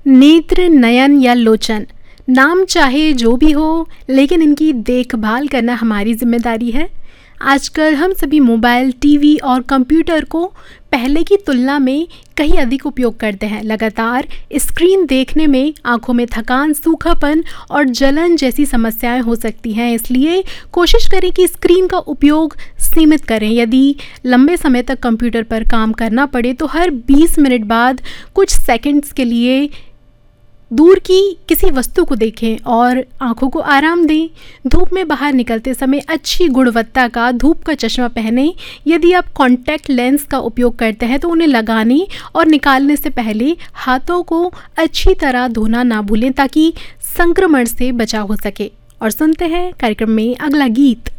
नेत्र, नयन या लोचन, नाम चाहे जो भी हो, लेकिन इनकी देखभाल करना हमारी जिम्मेदारी है। आजकल हम सभी मोबाइल, टीवी और कंप्यूटर को पहले की तुलना में कहीं अधिक उपयोग करते हैं। लगातार स्क्रीन देखने में आंखों में थकान, सूखापन और जलन जैसी समस्याएं हो सकती हैं। इसलिए कोशिश करें कि स्क्रीन का उपयोग सीमित करें। यदि लंबे समय तक कंप्यूटर पर काम करना पड़े तो हर 20 मिनट बाद कुछ सेकंड्स के लिए दूर की किसी वस्तु को देखें और आंखों को आराम दें। धूप में बाहर निकलते समय अच्छी गुणवत्ता का धूप का चश्मा पहनें। यदि आप कॉन्टैक्ट लेंस का उपयोग करते हैं तो उन्हें लगाने और निकालने से पहले हाथों को अच्छी तरह धोना ना भूलें ताकि संक्रमण से बचाव हो सके। और सुनते हैं कार्यक्रम में अगला गीत।